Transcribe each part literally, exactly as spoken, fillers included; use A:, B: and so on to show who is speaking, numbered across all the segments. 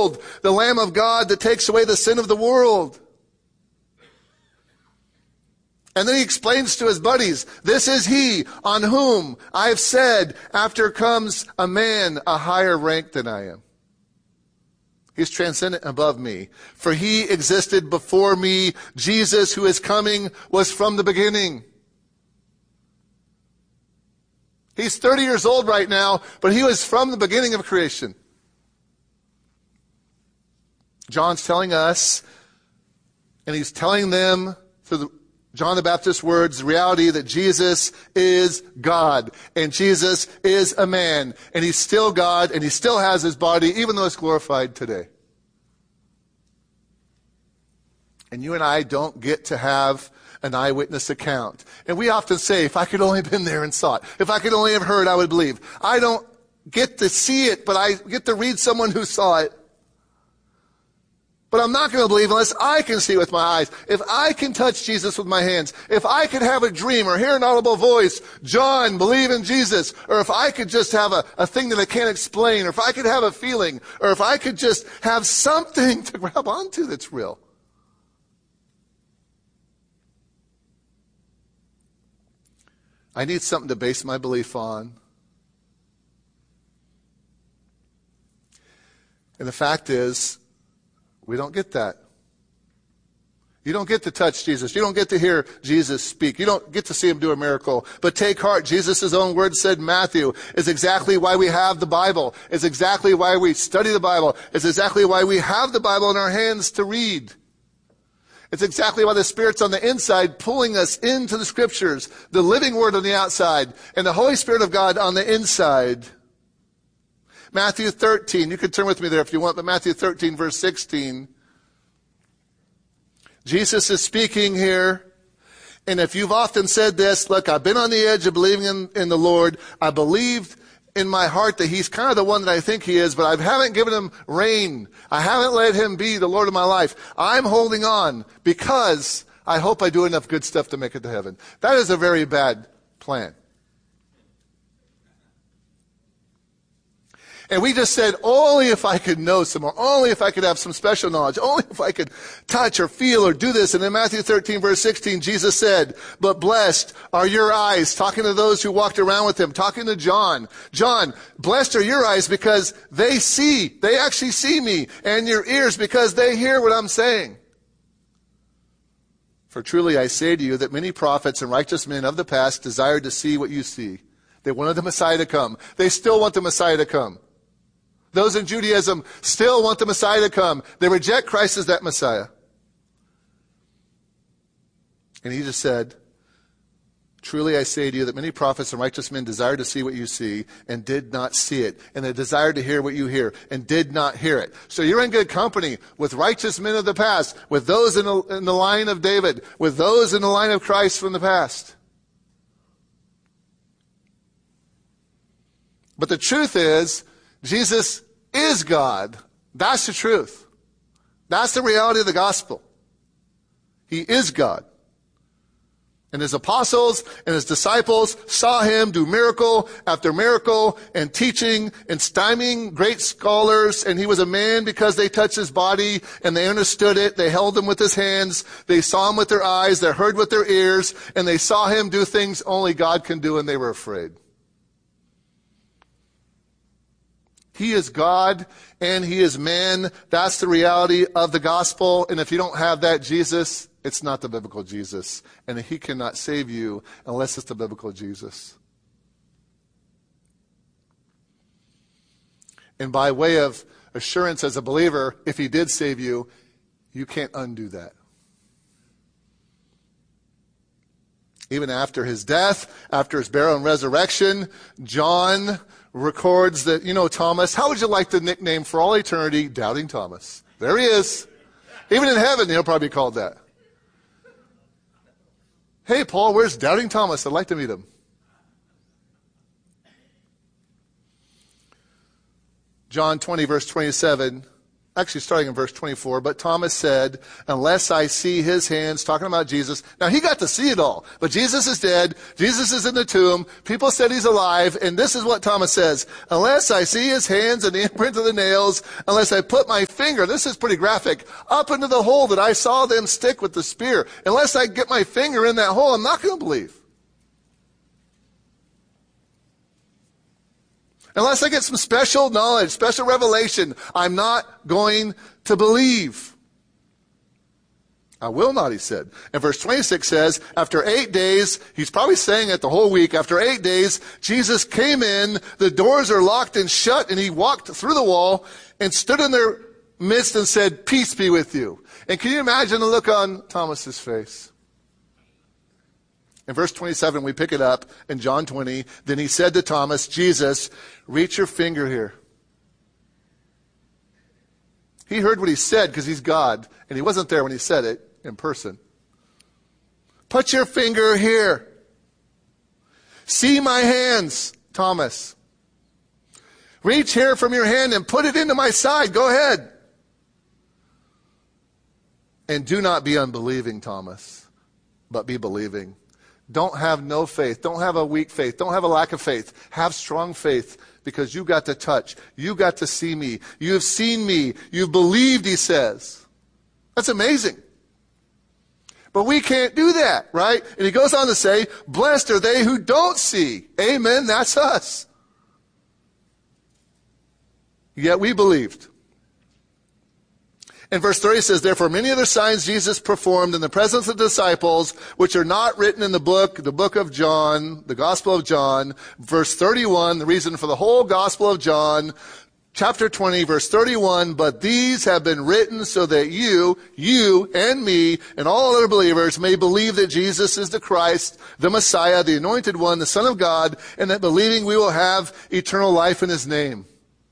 A: behold, the Lamb of God that takes away the sin of the world. And then he explains to his buddies, this is he on whom I have said, after comes a man a higher rank than I am. He's transcendent above me. For he existed before me. Jesus, who is coming, was from the beginning. He's thirty years old right now, but he was from the beginning of creation. John's telling us, and he's telling them through the John the Baptist's words, the reality that Jesus is God, and Jesus is a man, and he's still God, and he still has his body, even though it's glorified today. And you and I don't get to have an eyewitness account. And we often say, if I could only have been there and saw it, if I could only have heard, I would believe. I don't get to see it, but I get to read someone who saw it. But I'm not going to believe unless I can see with my eyes. If I can touch Jesus with my hands, if I could have a dream or hear an audible voice, John, believe in Jesus, or if I could just have a, a thing that I can't explain, or if I could have a feeling, or if I could just have something to grab onto that's real. I need something to base my belief on. And the fact is, we don't get that. You don't get to touch Jesus. You don't get to hear Jesus speak. You don't get to see him do a miracle. But take heart, Jesus' own words said, Matthew, is exactly why we have the Bible. Is exactly why we study the Bible. Is exactly why we have the Bible in our hands to read. It's exactly why the Spirit's on the inside pulling us into the Scriptures, the living Word on the outside, and the Holy Spirit of God on the inside. Matthew thirteen, you can turn with me there if you want, but Matthew thirteen, verse sixteen. Jesus is speaking here, and if you've often said this, look, I've been on the edge of believing in, in the Lord. I believed in my heart that he's kind of the one that I think he is, but I haven't given him reign. I haven't let him be the Lord of my life. I'm holding on because I hope I do enough good stuff to make it to heaven. That is a very bad plan. And we just said, only if I could know some more, only if I could have some special knowledge, only if I could touch or feel or do this. And in Matthew thirteen, verse sixteen, Jesus said, but blessed are your eyes, talking to those who walked around with him, talking to John. John, blessed are your eyes because they see, they actually see me, and your ears because they hear what I'm saying. For truly I say to you that many prophets and righteous men of the past desired to see what you see. They wanted the Messiah to come. They still want the Messiah to come. Those in Judaism still want the Messiah to come. They reject Christ as that Messiah. And he just said, truly I say to you that many prophets and righteous men desired to see what you see and did not see it. And they desired to hear what you hear and did not hear it. So you're in good company with righteous men of the past, with those in the, in the line of David, with those in the line of Christ from the past. But the truth is, Jesus is God. That's the truth. That's the reality of the gospel. He is God. And his apostles and his disciples saw him do miracle after miracle and teaching and stymieing great scholars. And he was a man because they touched his body and they understood it. They held him with his hands. They saw him with their eyes. They heard with their ears. And they saw him do things only God can do, and they were afraid. He is God and he is man. That's the reality of the gospel. And if you don't have that Jesus, it's not the biblical Jesus. And he cannot save you unless it's the biblical Jesus. And by way of assurance as a believer, if he did save you, you can't undo that. Even after his death, after his burial and resurrection, John records that, you know, Thomas, how would you like the nickname for all eternity? Doubting Thomas. There he is. Even in heaven, he'll probably be called that. Hey, Paul, where's Doubting Thomas? I'd like to meet him. John twenty, verse twenty-seven. Actually, starting in verse twenty-four, but Thomas said, unless I see his hands, talking about Jesus. Now, he got to see it all, but Jesus is dead. Jesus is in the tomb. People said he's alive, and this is what Thomas says, unless I see his hands and the imprint of the nails, unless I put my finger, this is pretty graphic, up into the hole that I saw them stick with the spear, unless I get my finger in that hole, I'm not going to believe. Unless I get some special knowledge, special revelation, I'm not going to believe. I will not, he said. And verse twenty-six says, after eight days, he's probably saying it the whole week, after eight days, Jesus came in, the doors are locked and shut, and he walked through the wall and stood in their midst and said, peace be with you. And can you imagine the look on Thomas's face? In verse twenty-seven, we pick it up in John twenty. Then he said to Thomas, Jesus, reach your finger here. He heard what he said because he's God, and he wasn't there when he said it in person. Put your finger here. See my hands, Thomas. Reach here from your hand and put it into my side. Go ahead. And do not be unbelieving, Thomas, but be believing. Don't have no faith. Don't have a weak faith. Don't have a lack of faith. Have strong faith because you got to touch. You got to see me. You have seen me. You've believed, he says. That's amazing. But we can't do that, right? And he goes on to say, blessed are they who don't see. Amen. That's us. Yet we believed. In verse thirty it says, therefore many other signs Jesus performed in the presence of the disciples, which are not written in the book, the book of John, the Gospel of John. Verse thirty-one, the reason for the whole Gospel of John, chapter twenty, verse thirty-one, but these have been written so that you, you and me, and all other believers may believe that Jesus is the Christ, the Messiah, the Anointed One, the Son of God, and that believing we will have eternal life in his name.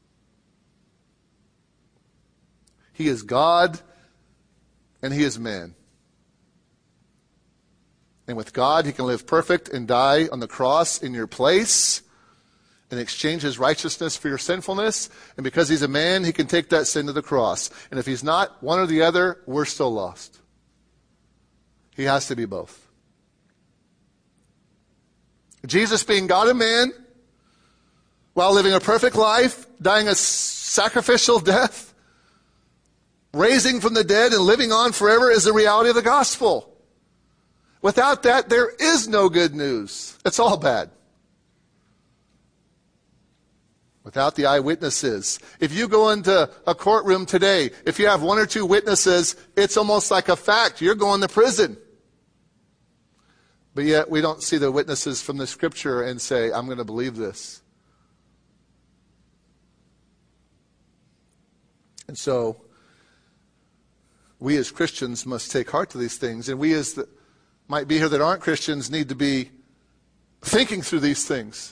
A: He is God and he is man. And with God, he can live perfect and die on the cross in your place and exchange his righteousness for your sinfulness. And because he's a man, he can take that sin to the cross. And if he's not one or the other, we're still lost. He has to be both. Jesus being God and man, while living a perfect life, dying a sacrificial death, raising from the dead and living on forever is the reality of the gospel. Without that, there is no good news. It's all bad. Without the eyewitnesses. If you go into a courtroom today, if you have one or two witnesses, it's almost like a fact. You're going to prison. But yet we don't see the witnesses from the scripture and say, I'm going to believe this. And so, we as Christians must take heart to these things. And we as that might be here that aren't Christians need to be thinking through these things.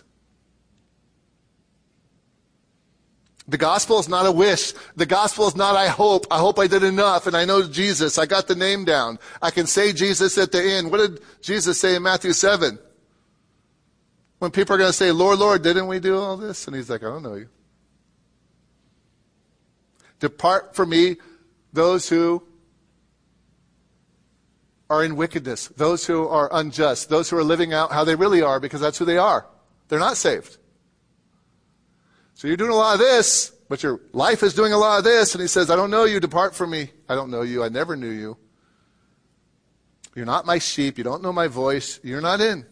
A: The gospel is not a wish. The gospel is not I hope. I hope I did enough and I know Jesus. I got the name down. I can say Jesus at the end. What did Jesus say in Matthew seven? When people are going to say, Lord, Lord, didn't we do all this? And he's like, I don't know you. Depart from me, those who are in wickedness, those who are unjust, those who are living out how they really are because that's who they are. They're not saved. So you're doing a lot of this, but your life is doing a lot of this. And he says, I don't know you. Depart from me. I don't know you. I never knew you. You're not my sheep. You don't know my voice. You're not in.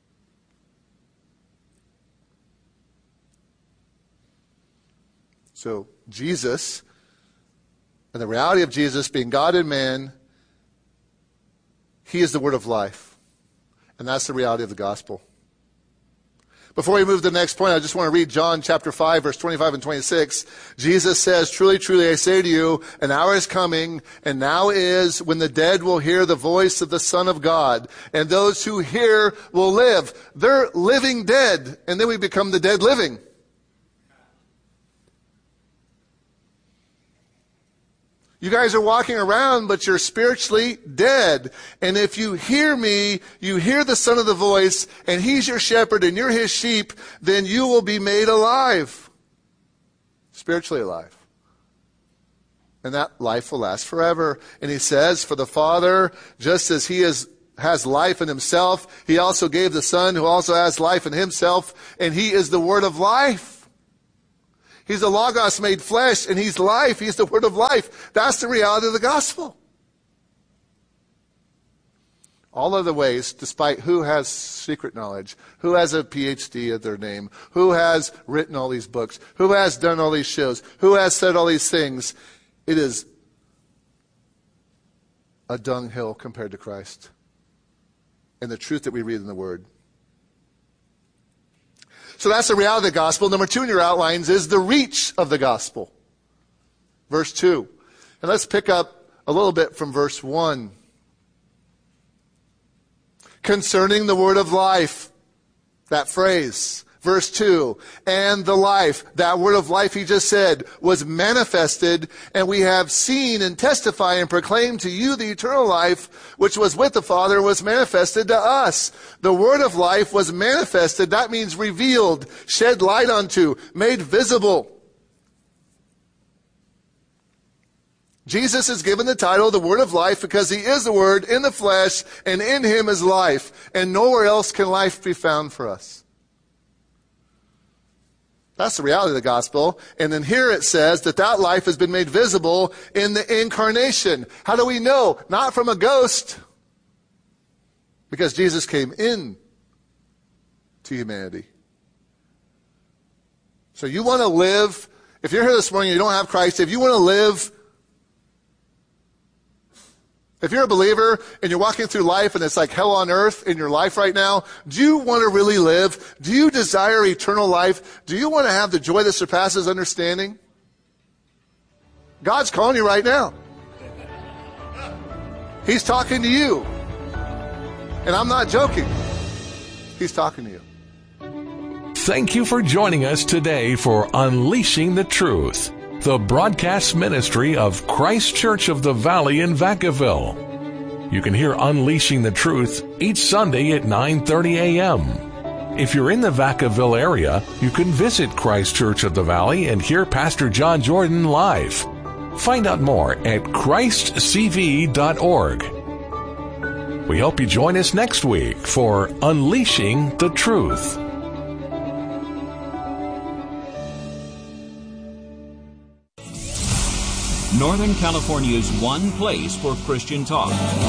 A: So Jesus, and the reality of Jesus being God and man, he is the word of life. And that's the reality of the gospel. Before we move to the next point, I just want to read John chapter five, verse twenty-five and twenty-six. Jesus says, truly, truly, I say to you, an hour is coming, and now is, when the dead will hear the voice of the Son of God, and those who hear will live. They're living dead, and then we become the dead living. You guys are walking around, but you're spiritually dead. And if you hear me, you hear the Son of the voice, and he's your shepherd and you're his sheep, then you will be made alive. Spiritually alive. and that life will last forever. And he says, for the Father, just as he is, has life in himself, he also gave the Son, who also has life in himself, and he is the Word of life. He's the Logos made flesh, and he's life. He's the Word of life. That's the reality of the gospel. All other ways, despite who has secret knowledge, who has a P H D at their name, who has written all these books, who has done all these shows, who has said all these things, it is a dunghill compared to Christ and the truth that we read in the Word. So that's the reality of the gospel. Number two in your outlines is the reach of the gospel. Verse two. And let's pick up a little bit from verse one. Concerning the word of life, that phrase, verse two, and the life, that word of life he just said, was manifested, and we have seen and testify and proclaim to you the eternal life, which was with the Father, was manifested to us. The word of life was manifested, that means revealed, shed light onto, made visible. Jesus is given the title, the Word of Life, because he is the Word in the flesh, and in him is life. And nowhere else can life be found for us. That's the reality of the gospel. And then here it says that that life has been made visible in the incarnation. How do we know? Not from a ghost. Because Jesus came in to humanity. So you want to live, if you're here this morning and you don't have Christ, if you want to live, if you're a believer and you're walking through life and it's like hell on earth in your life right now, do you want to really live? Do you desire eternal life? Do you want to have the joy that surpasses understanding? God's calling you right now. He's talking to you. And I'm not joking. He's talking to you.
B: Thank you for joining us today for Unleashing the Truth, the broadcast ministry of Christ Church of the Valley in Vacaville. You can hear Unleashing the Truth each Sunday at nine thirty a.m. If you're in the Vacaville area, you can visit Christ Church of the Valley and hear Pastor John Jordan live. Find out more at christ c v dot org. We hope you join us next week for Unleashing the Truth.
C: Northern California's one place for Christian talk.